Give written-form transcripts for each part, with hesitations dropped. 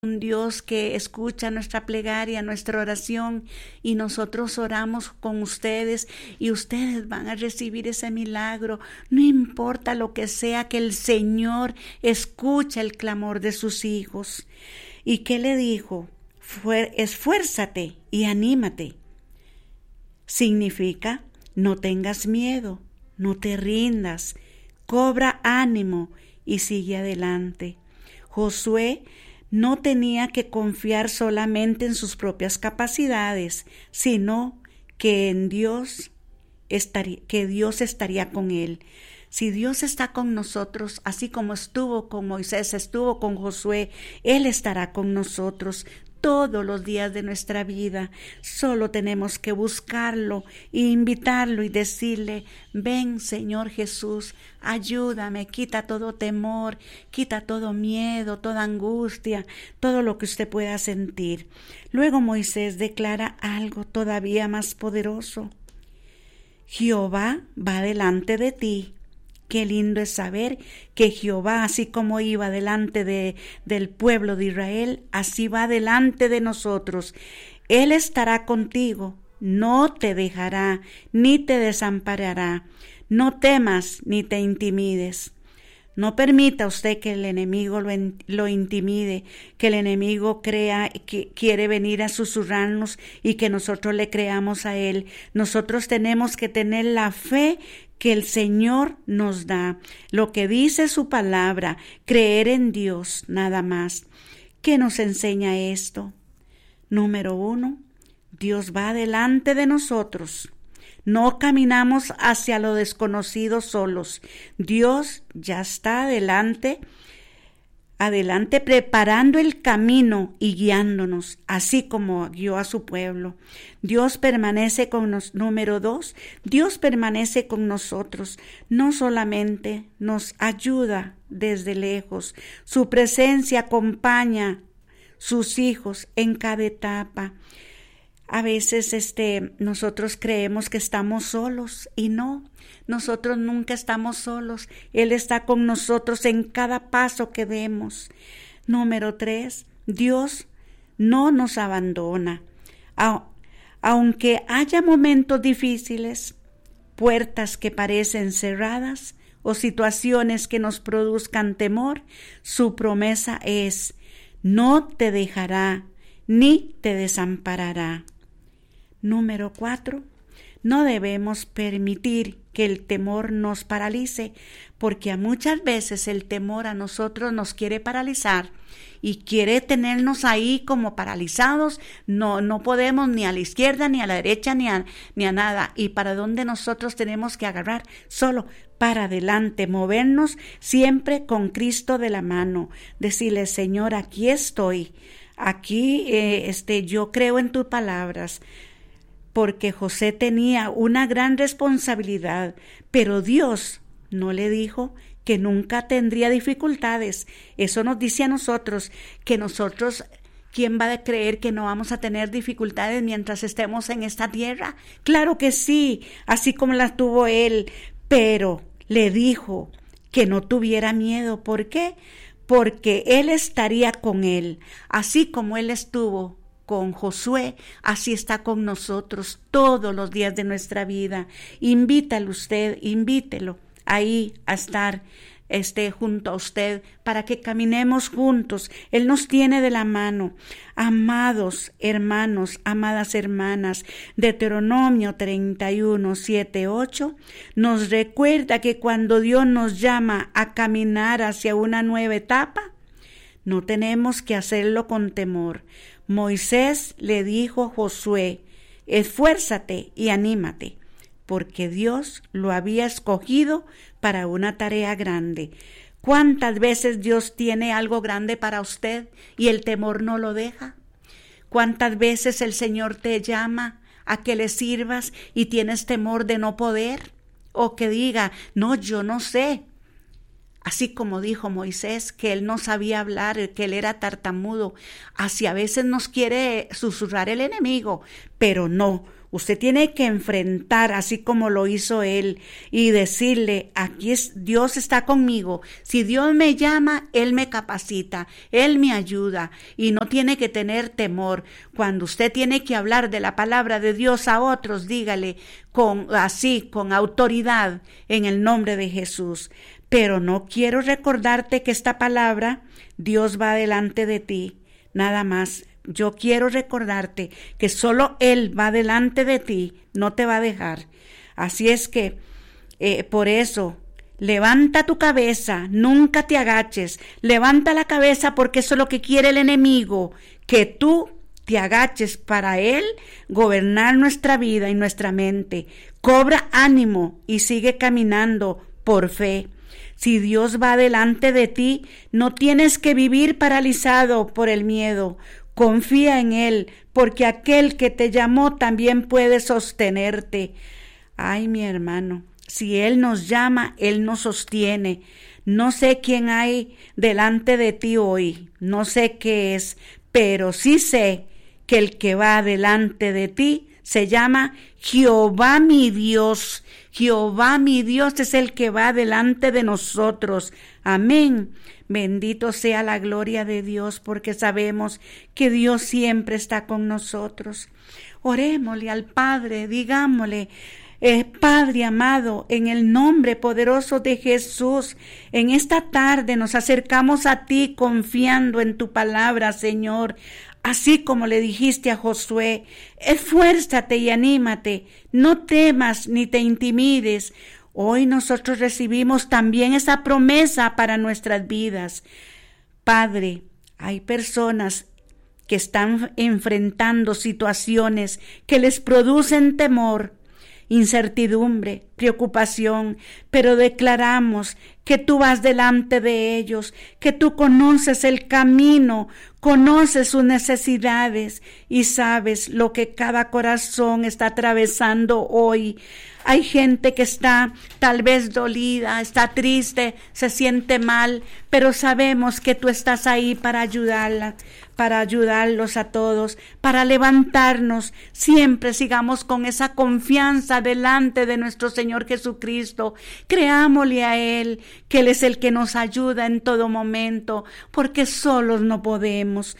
un Dios que escucha nuestra plegaria, nuestra oración, y nosotros oramos con ustedes y ustedes van a recibir ese milagro. No importa lo que sea, que el Señor escucha el clamor de sus hijos. ¿Y qué le dijo? Esfuérzate y anímate. Significa, no tengas miedo, no te rindas, cobra ánimo y sigue adelante. Josué no tenía que confiar solamente en sus propias capacidades, sino que en Dios estaría con él. Si Dios está con nosotros, así como estuvo con Moisés, estuvo con Josué, Él estará con nosotros todos los días de nuestra vida. Solo tenemos que buscarlo e invitarlo y decirle: ven, Señor Jesús, ayúdame, quita todo temor, quita todo miedo, toda angustia, todo lo que usted pueda sentir. Luego Moisés declara algo todavía más poderoso: Jehová va delante de ti. Qué lindo es saber que Jehová, así como iba delante del pueblo de Israel, así va delante de nosotros. Él estará contigo, no te dejará, ni te desamparará. No temas ni te intimides. No permita usted que el enemigo lo intimide, que el enemigo crea que quiere venir a susurrarnos y que nosotros le creamos a él. Nosotros tenemos que tener la fe que el Señor nos da, lo que dice su palabra, creer en Dios nada más. ¿Qué nos enseña esto? Número 1, Dios va delante de nosotros. No caminamos hacia lo desconocido solos. Dios ya está adelante preparando el camino y guiándonos, así como guió a su pueblo. Dios permanece con nosotros. Número 2, Dios permanece con nosotros. No solamente nos ayuda desde lejos, su presencia acompaña sus hijos en cada etapa. A veces nosotros creemos que estamos solos y no, nosotros nunca estamos solos. Él está con nosotros en cada paso que demos. Número 3, Dios no nos abandona. Aunque haya momentos difíciles, puertas que parecen cerradas o situaciones que nos produzcan temor, su promesa es: no te dejará ni te desamparará. Número 4, no debemos permitir que el temor nos paralice, porque muchas veces el temor a nosotros nos quiere paralizar y quiere tenernos ahí como paralizados. No podemos ni a la izquierda, ni a la derecha, ni a nada. ¿Y para dónde nosotros tenemos que agarrar? Solo para adelante, movernos siempre con Cristo de la mano. Decirle: Señor, aquí estoy, aquí yo creo en tus palabras. Porque José tenía una gran responsabilidad, pero Dios no le dijo que nunca tendría dificultades. Eso nos dice a nosotros, que nosotros, ¿quién va a creer que no vamos a tener dificultades mientras estemos en esta tierra? Claro que sí, así como las tuvo él, pero le dijo que no tuviera miedo. ¿Por qué? Porque él estaría con él, así como él estuvo con Josué, así está con nosotros todos los días de nuestra vida. Invítalo invítelo ahí a estar junto a usted para que caminemos juntos. Él nos tiene de la mano. Amados hermanos, amadas hermanas, Deuteronomio 31, 7, 8 nos recuerda que cuando Dios nos llama a caminar hacia una nueva etapa, no tenemos que hacerlo con temor. Moisés le dijo a Josué: esfuérzate y anímate, porque Dios lo había escogido para una tarea grande. ¿Cuántas veces Dios tiene algo grande para usted y el temor no lo deja? ¿Cuántas veces el Señor te llama a que le sirvas y tienes temor de no poder? O que diga: no, yo no sé. Así como dijo Moisés, que él no sabía hablar, que él era tartamudo. Así a veces nos quiere susurrar el enemigo, pero no. Usted tiene que enfrentar, así como lo hizo él, y decirle, Dios está conmigo. Si Dios me llama, Él me capacita, Él me ayuda, y no tiene que tener temor. Cuando usted tiene que hablar de la palabra de Dios a otros, dígale con autoridad, en el nombre de Jesús. Pero no quiero recordarte que esta palabra, Dios va delante de ti, nada más. Yo quiero recordarte que solo Él va delante de ti, no te va a dejar. Así es que, por eso, levanta tu cabeza, nunca te agaches. Levanta la cabeza porque eso es lo que quiere el enemigo, que tú te agaches para Él gobernar nuestra vida y nuestra mente. Cobra ánimo y sigue caminando por fe. Si Dios va delante de ti, no tienes que vivir paralizado por el miedo. Confía en Él, porque aquel que te llamó también puede sostenerte. Ay, mi hermano, si Él nos llama, Él nos sostiene. No sé quién hay delante de ti hoy, no sé qué es, pero sí sé que el que va delante de ti se llama Jehová mi Dios. Jehová mi Dios es el que va delante de nosotros. Amén. Bendito sea la gloria de Dios, porque sabemos que Dios siempre está con nosotros. Orémosle al Padre, digámosle, Padre amado, en el nombre poderoso de Jesús, en esta tarde nos acercamos a ti confiando en tu palabra, Señor. Así como le dijiste a Josué, esfuérzate y anímate, no temas ni te intimides. Hoy nosotros recibimos también esa promesa para nuestras vidas. Padre, hay personas que están enfrentando situaciones que les producen temor, incertidumbre, preocupación, pero declaramos que tú vas delante de ellos, que tú conoces el camino, conoces sus necesidades y sabes lo que cada corazón está atravesando hoy. Hay gente que está tal vez dolida, está triste, se siente mal, pero sabemos que tú estás ahí para ayudarla, para ayudarlos a todos, para levantarnos. Siempre sigamos con esa confianza delante de nuestro Señor Jesucristo. Creámosle a Él, que Él es el que nos ayuda en todo momento, porque solos no podemos.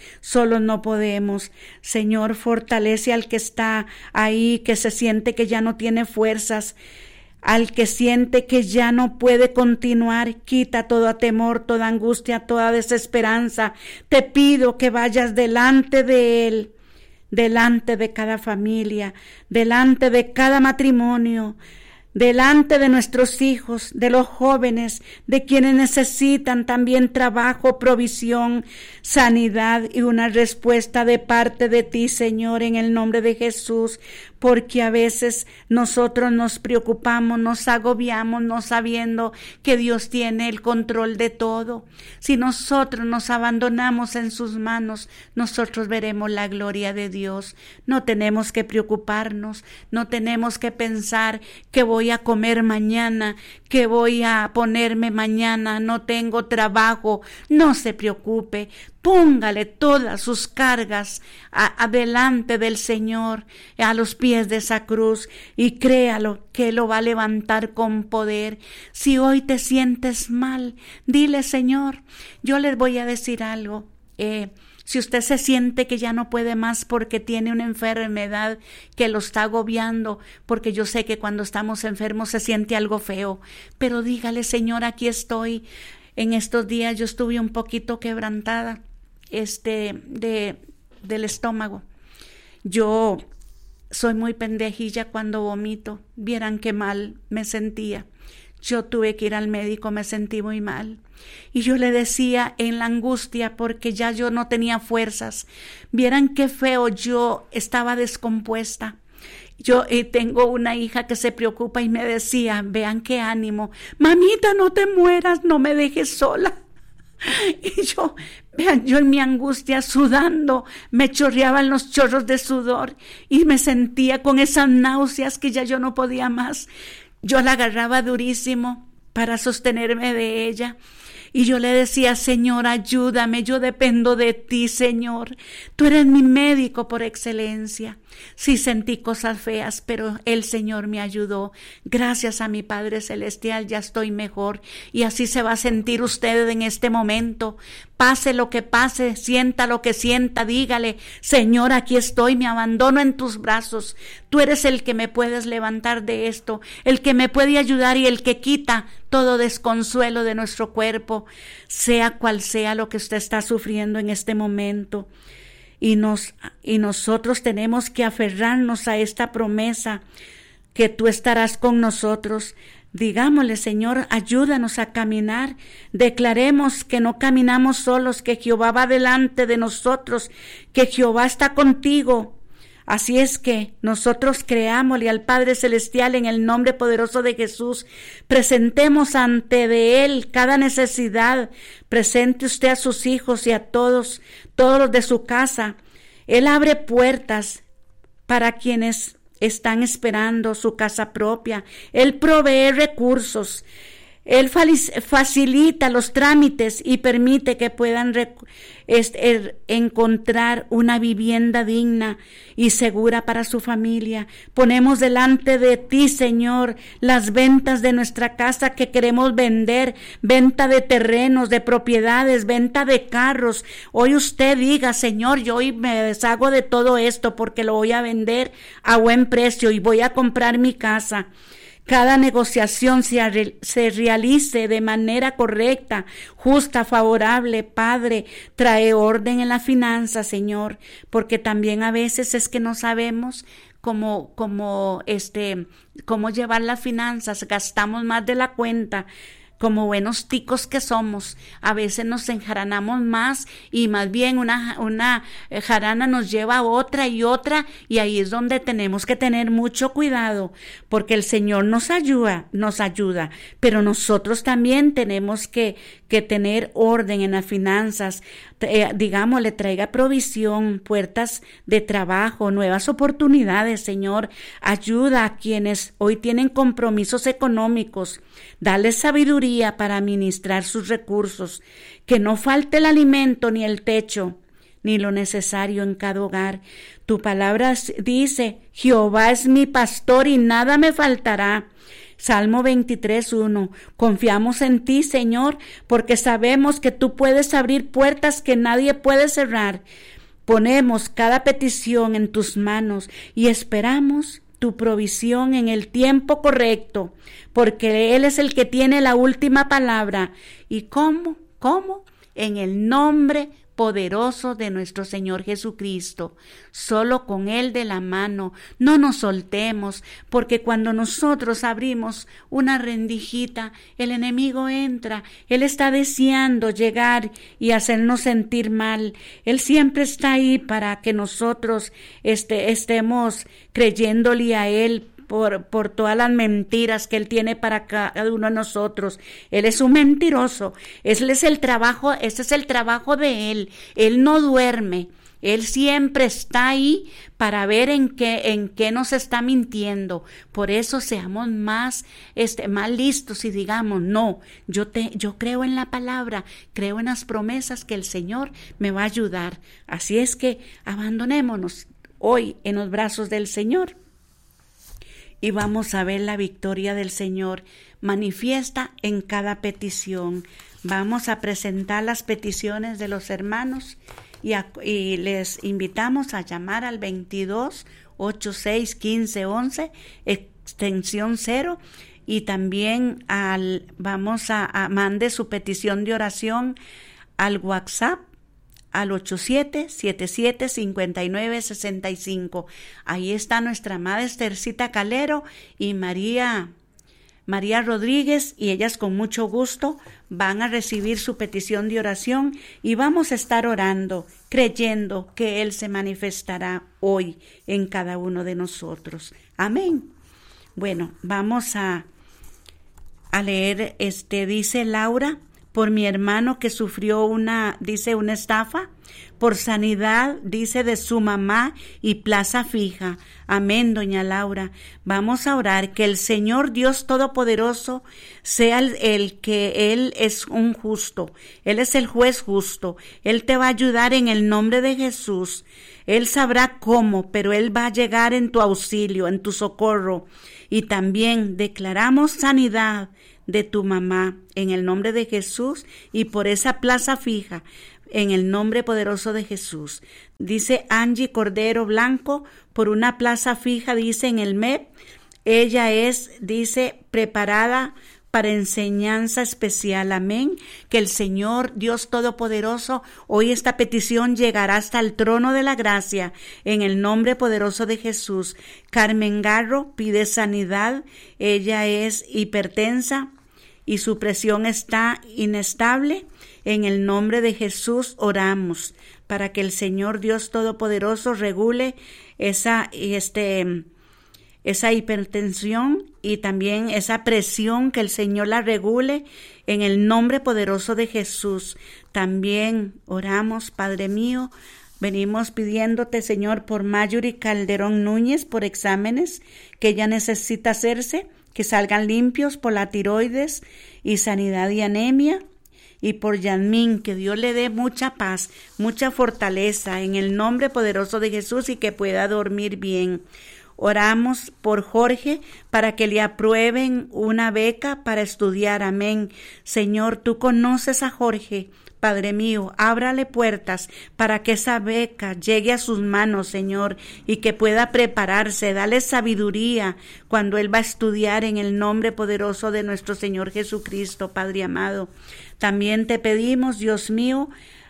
Señor, fortalece al que está ahí, que se siente que ya no tiene fuerzas, al que siente que ya no puede continuar. Quita todo temor, toda angustia, toda desesperanza. Te pido que vayas delante de él, delante de cada familia, delante de cada matrimonio, delante de nuestros hijos, de los jóvenes, de quienes necesitan también trabajo, provisión, sanidad y una respuesta de parte de ti, Señor, en el nombre de Jesús, porque a veces nosotros nos preocupamos, nos agobiamos, no sabiendo que Dios tiene el control de todo. Si nosotros nos abandonamos en sus manos, nosotros veremos la gloria de Dios. No tenemos que preocuparnos, no tenemos que pensar que voy a comer mañana, que voy a ponerme mañana, no tengo trabajo. No se preocupe. Póngale todas sus cargas adelante del Señor, a los pies de esa cruz, y créalo que lo va a levantar con poder. Si hoy te sientes mal, dile: Señor, yo les voy a decir algo. Si usted se siente que ya no puede más porque tiene una enfermedad que lo está agobiando, porque yo sé que cuando estamos enfermos se siente algo feo, pero dígale: Señor, aquí estoy. En estos días yo estuve un poquito quebrantada del estómago. Yo soy muy pendejilla cuando vomito. Vieran qué mal me sentía. Yo tuve que ir al médico, me sentí muy mal. Y yo le decía en la angustia, porque ya yo no tenía fuerzas. Vieran qué feo, yo estaba descompuesta. Yo tengo una hija que se preocupa y me decía: vean qué ánimo, mamita, no te mueras, no me dejes sola. Y yo en mi angustia sudando, me chorreaban los chorros de sudor y me sentía con esas náuseas que ya yo no podía más. Yo la agarraba durísimo para sostenerme de ella. Y yo le decía, Señor, ayúdame, yo dependo de ti, Señor. Tú eres mi médico por excelencia. Sí sentí cosas feas, pero el Señor me ayudó. Gracias a mi Padre Celestial ya estoy mejor. Y así se va a sentir usted en este momento. Pase lo que pase, sienta lo que sienta, dígale, Señor, aquí estoy, me abandono en tus brazos. Tú eres el que me puedes levantar de esto, el que me puede ayudar y el que quita todo desconsuelo de nuestro cuerpo, sea cual sea lo que usted está sufriendo en este momento. Y nosotros tenemos que aferrarnos a esta promesa que tú estarás con nosotros. Digámosle, Señor, ayúdanos a caminar. Declaremos que no caminamos solos, que Jehová va delante de nosotros, que Jehová está contigo. Así es que nosotros creámosle al Padre Celestial en el nombre poderoso de Jesús. Presentemos ante de Él cada necesidad. Presente usted a sus hijos y a todos los de su casa. Él abre puertas para quienes están esperando su casa propia. Él provee recursos. Él facilita los trámites y permite que puedan encontrar una vivienda digna y segura para su familia. Ponemos delante de ti, Señor, las ventas de nuestra casa que queremos vender, venta de terrenos, de propiedades, venta de carros. Hoy usted diga, Señor, yo hoy me deshago de todo esto porque lo voy a vender a buen precio y voy a comprar mi casa. Cada negociación se realice de manera correcta, justa, favorable. Padre, trae orden en la finanza, Señor, porque también a veces es que no sabemos cómo llevar las finanzas, gastamos más de la cuenta. Como buenos ticos que somos, a veces nos enjaranamos más y más bien una jarana nos lleva a otra y ahí es donde tenemos que tener mucho cuidado, porque el Señor nos ayuda, pero nosotros también tenemos que tener orden en las finanzas. Le traiga provisión, puertas de trabajo, nuevas oportunidades, Señor. Ayuda a quienes hoy tienen compromisos económicos. Dale sabiduría para administrar sus recursos. Que no falte el alimento ni el techo, ni lo necesario en cada hogar. Tu palabra dice, Jehová es mi pastor y nada me faltará. Salmo 23:1. Confiamos en ti, Señor, porque sabemos que tú puedes abrir puertas que nadie puede cerrar. Ponemos cada petición en tus manos y esperamos tu provisión en el tiempo correcto, porque Él es el que tiene la última palabra. ¿Y cómo? En el nombre poderoso de nuestro Señor Jesucristo. Solo con Él de la mano. No nos soltemos, porque cuando nosotros abrimos una rendijita, el enemigo entra. Él está deseando llegar y hacernos sentir mal. Él siempre está ahí para que nosotros estemos creyéndole a Él por todas las mentiras que Él tiene para cada uno de nosotros. Él es un mentiroso. Ese es el trabajo de Él. Él no duerme. Él siempre está ahí para ver en qué nos está mintiendo. Por eso seamos más listos y digamos, no, yo creo en la palabra, creo en las promesas que el Señor me va a ayudar. Así es que abandonémonos hoy en los brazos del Señor. Y vamos a ver la victoria del Señor manifiesta en cada petición. Vamos a presentar las peticiones de los hermanos y les invitamos a llamar al 22 86 15 11 extensión 0 y también mande su petición de oración al WhatsApp al 8777-5965. Ahí está nuestra amada Esthercita Calero y María Rodríguez, y ellas con mucho gusto van a recibir su petición de oración y vamos a estar orando, creyendo que Él se manifestará hoy en cada uno de nosotros. Amén. Bueno, vamos a leer, dice Laura, por mi hermano que sufrió una estafa, por sanidad, dice, de su mamá y plaza fija. Amén, doña Laura. Vamos a orar que el Señor Dios Todopoderoso sea el que Él es un justo. Él es el juez justo. Él te va a ayudar en el nombre de Jesús. Él sabrá cómo, pero Él va a llegar en tu auxilio, en tu socorro. Y también declaramos sanidad de tu mamá en el nombre de Jesús y por esa plaza fija en el nombre poderoso de Jesús. Dice Angie Cordero Blanco, por una plaza fija, dice en el MEP, ella es, dice, preparada para enseñanza especial. Amén. Que el Señor Dios Todopoderoso, hoy esta petición llegará hasta el trono de la gracia en el nombre poderoso de Jesús. Carmen Garro pide sanidad. Ella es hipertensa y su presión está inestable. En el nombre de Jesús oramos para que el Señor Dios Todopoderoso regule esa hipertensión y también esa presión, que el Señor la regule en el nombre poderoso de Jesús. También oramos, Padre mío, venimos pidiéndote, Señor, por Mayuri Calderón Núñez, por exámenes que ella necesita hacerse, que salgan limpios, por la tiroides y sanidad y anemia. Y por Yanmín, que Dios le dé mucha paz, mucha fortaleza en el nombre poderoso de Jesús y que pueda dormir bien. Oramos por Jorge para que le aprueben una beca para estudiar. Amén. Señor, tú conoces a Jorge. Padre mío, ábrale puertas para que esa beca llegue a sus manos, Señor, y que pueda prepararse. Dale sabiduría cuando él va a estudiar en el nombre poderoso de nuestro Señor Jesucristo, Padre amado. También te pedimos, Dios mío,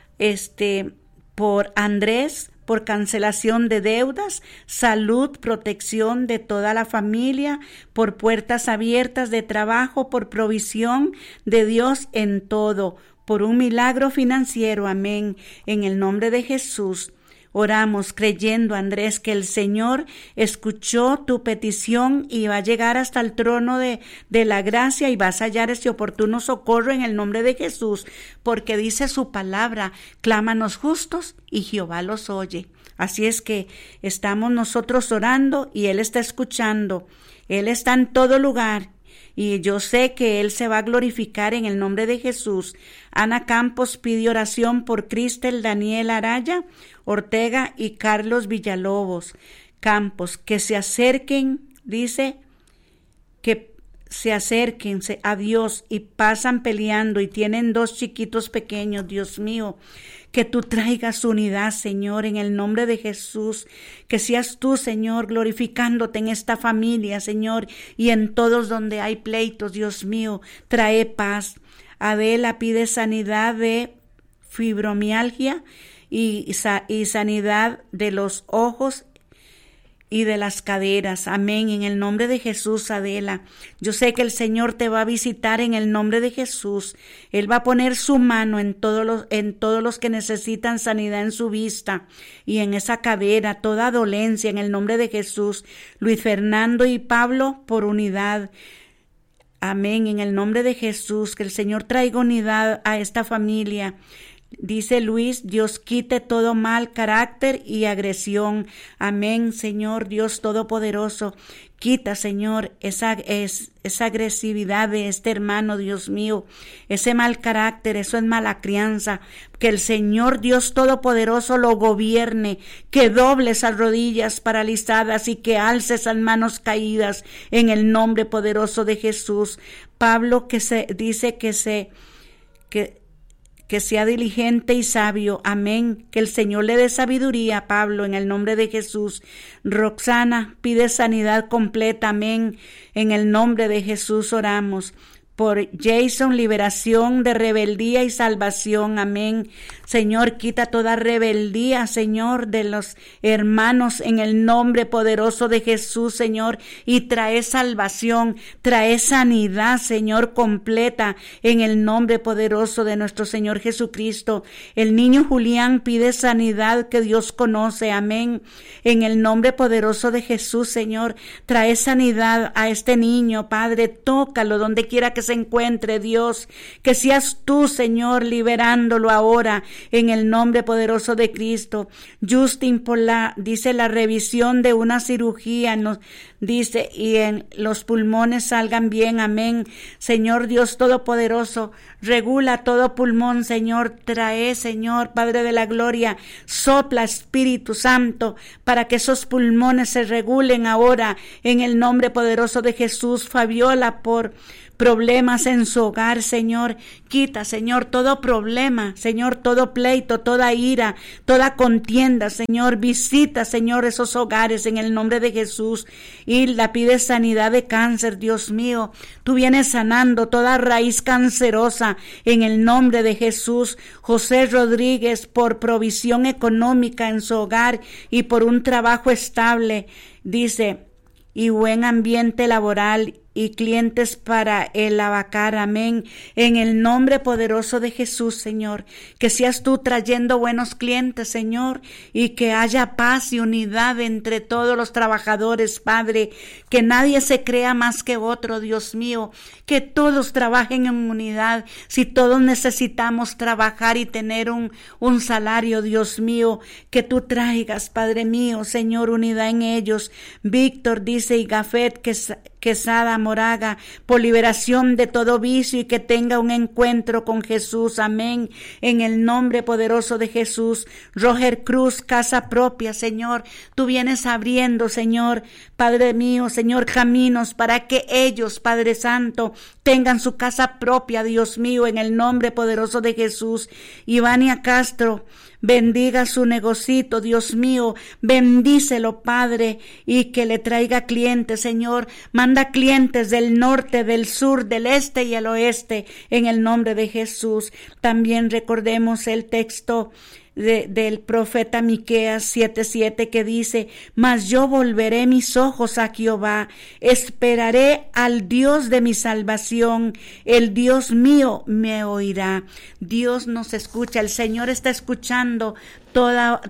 por Andrés, por cancelación de deudas, salud, protección de toda la familia, por puertas abiertas de trabajo, por provisión de Dios en todo, por un milagro financiero. Amén. En el nombre de Jesús. Oramos creyendo, Andrés, que el Señor escuchó tu petición y va a llegar hasta el trono de la gracia y vas a hallar ese oportuno socorro en el nombre de Jesús, porque dice su palabra, clámanos justos y Jehová los oye. Así es que estamos nosotros orando y Él está escuchando. Él está en todo lugar. Y yo sé que Él se va a glorificar en el nombre de Jesús. Ana Campos pide oración por Cristel Daniel Araya Ortega y Carlos Villalobos Campos, que se acerquen, dice, que se acerquen a Dios y pasan peleando y tienen 2 chiquitos pequeños. Dios mío, que tú traigas unidad, Señor, en el nombre de Jesús, que seas tú, Señor, glorificándote en esta familia, Señor, y en todos donde hay pleitos. Dios mío, trae paz. Adela pide sanidad de fibromialgia y sanidad de los ojos y de las caderas. Amén. En el nombre de Jesús, Adela. Yo sé que el Señor te va a visitar en el nombre de Jesús. Él va a poner su mano en todos los que necesitan sanidad en su vista y en esa cadera, toda dolencia en el nombre de Jesús. Luis Fernando y Pablo por unidad. Amén. En el nombre de Jesús, que el Señor traiga unidad a esta familia. Dice Luis, Dios quite todo mal carácter y agresión. Amén, Señor Dios Todopoderoso. Quita, Señor, esa agresividad de este hermano, Dios mío, ese mal carácter, eso es mala crianza. Que el Señor Dios Todopoderoso lo gobierne, que doble esas rodillas paralizadas y que alce esas manos caídas en el nombre poderoso de Jesús. Pablo que sea diligente y sabio. Amén. Que el Señor le dé sabiduría a Pablo en el nombre de Jesús. Roxana pide sanidad completa. Amén. En el nombre de Jesús oramos. Por Jason, liberación de rebeldía y salvación. Amén. Señor, quita toda rebeldía, Señor, de los hermanos en el nombre poderoso de Jesús, Señor, y trae salvación, trae sanidad, Señor, completa en el nombre poderoso de nuestro Señor Jesucristo. El niño Julián pide sanidad que Dios conoce. Amén. En el nombre poderoso de Jesús, Señor, trae sanidad a este niño, Padre, tócalo donde quiera que se se encuentre, Dios. Que seas tú, Señor, liberándolo ahora en el nombre poderoso de Cristo. Justin, dice la revisión de una cirugía, dice, y en los pulmones salgan bien, amén. Señor Dios Todopoderoso, regula todo pulmón, Señor. Trae, Señor, Padre de la Gloria, sopla, Espíritu Santo, para que esos pulmones se regulen ahora en el nombre poderoso de Jesús. Fabiola, por problemas en su hogar, Señor, quita, Señor, todo problema, Señor, todo pleito, toda ira, toda contienda, Señor, visita, Señor, esos hogares en el nombre de Jesús, y la pide sanidad de cáncer, Dios mío. Tú vienes sanando toda raíz cancerosa en el nombre de Jesús. José Rodríguez, por provisión económica en su hogar y por un trabajo estable, dice, y buen ambiente laboral y clientes para el Abacar, amén. En el nombre poderoso de Jesús, Señor, que seas tú trayendo buenos clientes, Señor, y que haya paz y unidad entre todos los trabajadores, Padre, que nadie se crea más que otro, Dios mío, que todos trabajen en unidad. Si todos necesitamos trabajar y tener un salario, Dios mío, que tú traigas, Padre mío, Señor, unidad en ellos. Víctor, dice, y Gafet, Quesada Moraga, por liberación de todo vicio y que tenga un encuentro con Jesús, amén, en el nombre poderoso de Jesús. Roger Cruz, casa propia, Señor, tú vienes abriendo, Señor, Padre mío, Señor, caminos para que ellos, Padre Santo, tengan su casa propia, Dios mío, en el nombre poderoso de Jesús. Ivania Castro, bendiga su negocito, Dios mío, bendícelo, Padre, y que le traiga clientes, Señor. Manda clientes del norte, del sur, del este y el oeste, en el nombre de Jesús. También recordemos el texto del profeta Miqueas 7:7 que dice: mas yo volveré mis ojos a Jehová, esperaré al Dios de mi salvación, el Dios mío me oirá. Dios nos escucha, el Señor está escuchando toda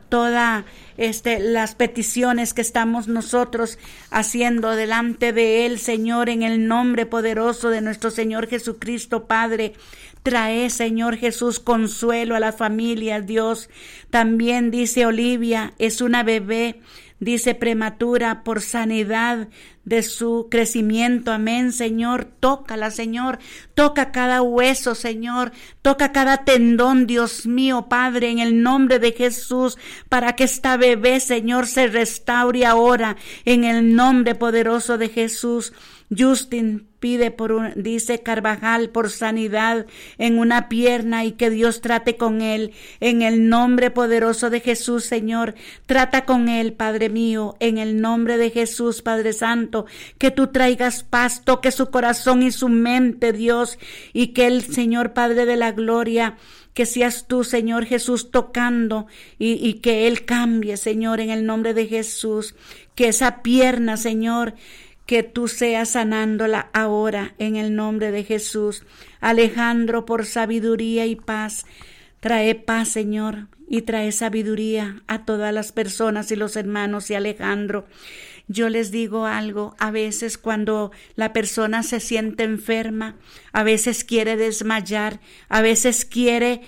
las peticiones que estamos nosotros haciendo delante de Él, Señor, en el nombre poderoso de nuestro Señor Jesucristo, Padre. Trae, Señor Jesús, consuelo a las familias, Dios. También dice Olivia, es una bebé, dice prematura, por sanidad de su crecimiento, amén, Señor. Tócala, Señor, toca cada hueso, Señor, toca cada tendón, Dios mío, Padre, en el nombre de Jesús, para que esta bebé, Señor, se restaure ahora, en el nombre poderoso de Jesús. Justin pide dice Carvajal, por sanidad en una pierna y que Dios trate con él, en el nombre poderoso de Jesús, Señor. Trata con él, Padre mío, en el nombre de Jesús, Padre Santo, que tú traigas paz, toque su corazón y su mente, Dios, y que el Señor, Padre de la gloria, que seas tú, Señor Jesús, tocando y que él cambie, Señor, en el nombre de Jesús. Que esa pierna, Señor, que tú seas sanándola ahora en el nombre de Jesús. Alejandro, por sabiduría y paz. Trae paz, Señor, y trae sabiduría a todas las personas y los hermanos. Y Alejandro, yo les digo algo, a veces cuando la persona se siente enferma, a veces quiere desmayar, a veces cree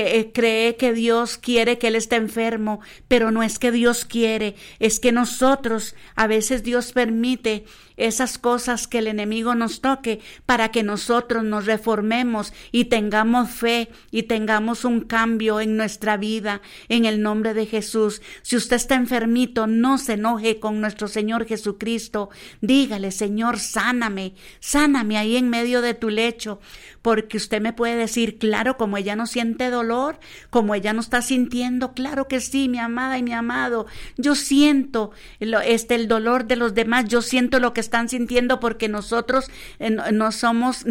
que Dios quiere que él esté enfermo, pero no es que Dios quiere, es que nosotros, a veces Dios permite esas cosas que el enemigo nos toque para que nosotros nos reformemos y tengamos fe y tengamos un cambio en nuestra vida, en el nombre de Jesús. Si usted está enfermito, no se enoje con nuestro Señor Jesucristo. Dígale: Señor, sáname ahí en medio de tu lecho, porque usted me puede decir, claro, como ella no siente dolor, como ella no está sintiendo, claro que sí, mi amada y mi amado, yo siento el dolor de los demás, yo siento lo que están sintiendo, porque nosotros nosotros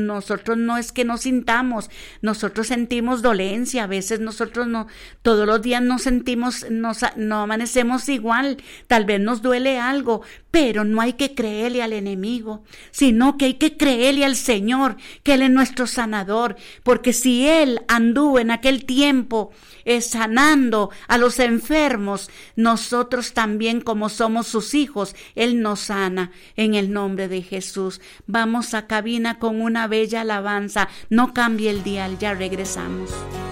no es que no sintamos, nosotros sentimos dolencia, a veces nosotros no, todos los días nos sentimos, no amanecemos igual, tal vez nos duele algo, Pero no hay que creerle al enemigo, sino que hay que creerle al Señor, que Él es nuestro sanador, porque si Él anduvo en aquel tiempo sanando a los enfermos, nosotros también, como somos sus hijos, Él nos sana en el nombre de Jesús. Vamos a cabina con una bella alabanza. No cambie el dial, ya regresamos.